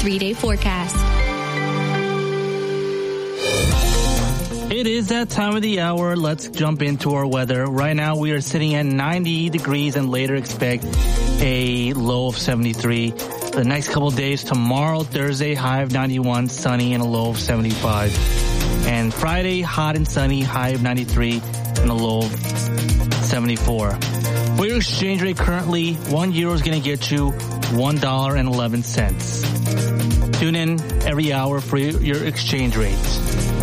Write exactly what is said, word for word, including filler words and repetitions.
three-day forecast. It is that time of the hour. Let's jump into our weather. Right now we are sitting at ninety degrees and later expect a low of seventy-three. The next couple of days, tomorrow, Thursday, high of ninety-one, sunny and a low of seventy-five. And Friday, hot and sunny, high of ninety-three and a low of seventy-four. For your exchange rate currently, one euro is going to get you one dollar and eleven cents. Tune in every hour for your exchange rates.